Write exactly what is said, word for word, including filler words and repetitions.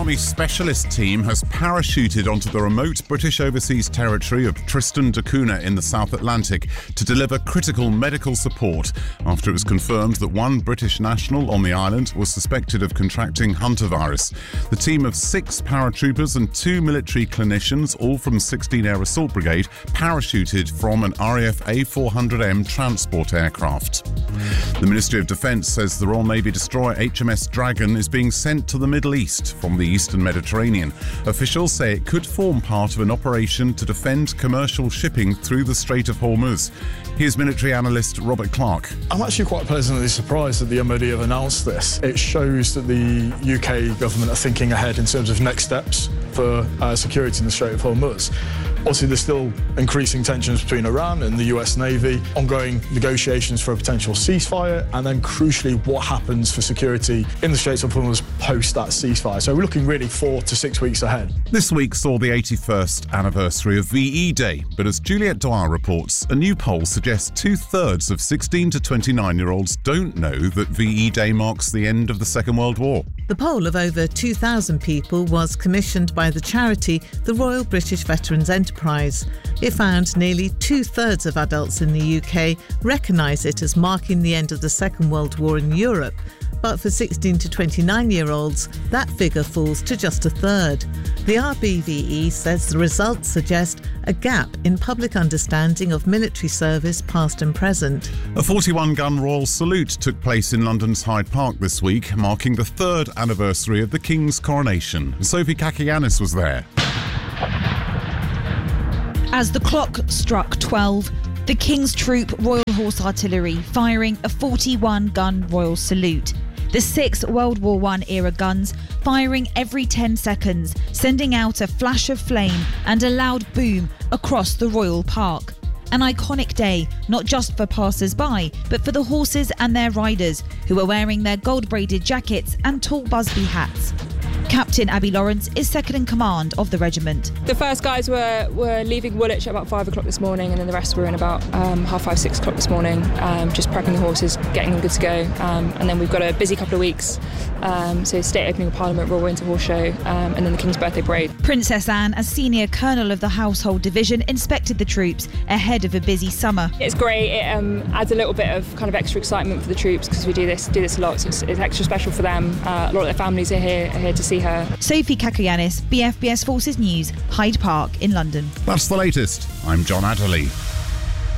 Army specialist team has parachuted onto the remote British overseas territory of Tristan da Cunha in the South Atlantic to deliver critical medical support after it was confirmed that one British national on the island was suspected of contracting hantavirus. The team of six paratroopers and two military clinicians, all from sixteen Air Assault Brigade, parachuted from an R A F A four hundred M transport aircraft. The Ministry of Defence says the Royal Navy destroyer H M S Dragon is being sent to the Middle East from the eastern Mediterranean. Officials say it could form part of an operation to defend commercial shipping through the Strait of Hormuz. Here's military analyst Robert Clark. I'm actually quite pleasantly surprised that the M O D have announced this. It shows that the U K government are thinking ahead in terms of next steps for uh, security in the Strait of Hormuz. Obviously, there's still increasing tensions between Iran and the U S Navy, ongoing negotiations for a potential ceasefire, and then crucially what happens for security in the Straits of Hormuz post that ceasefire. So we're looking really four to six weeks ahead. This week saw the eighty-first anniversary of V E Day, but as Juliette Dwyer reports, a new poll suggests two-thirds of sixteen to twenty-nine-year-olds don't know that V E Day marks the end of the Second World War. The poll of over two thousand people was commissioned by the charity the Royal British Veterans Enterprise. It found nearly two-thirds of adults in the U K recognise it as marking the end of the Second World War in Europe, but for sixteen to twenty-nine-year-olds, that figure falls to just a third. The R B V E says the results suggest a gap in public understanding of military service past and present. A forty-one gun royal salute took place in London's Hyde Park this week, marking the third anniversary of the King's coronation. Sophie Kakianis was there. As the clock struck twelve, the King's Troop Royal Horse Artillery firing a forty-one gun royal salute. The six World War One era guns firing every ten seconds, sending out a flash of flame and a loud boom across the Royal Park. An iconic day, not just for passers-by, but for the horses and their riders, who are wearing their gold-braided jackets and tall Busby hats. Captain Abby Lawrence is second in command of the regiment. The first guys were, were leaving Woolwich at about five o'clock this morning, and then the rest were in about um, half five, six o'clock this morning, um, just prepping the horses, getting them good to go. Um, and then we've got a busy couple of weeks. Um, so State Opening of Parliament, Royal Winter Horse Show, um, and then the King's Birthday Parade. Princess Anne, as Senior Colonel of the Household Division, inspected the troops ahead of a busy summer. It's great. It um, adds a little bit of kind of extra excitement for the troops because we do this do this a lot. So it's, it's extra special for them. Uh, a lot of their families are here, are here to see her. Sophie Kakianis, B F B S Forces News, Hyde Park in London. That's the latest. I'm John Adderley.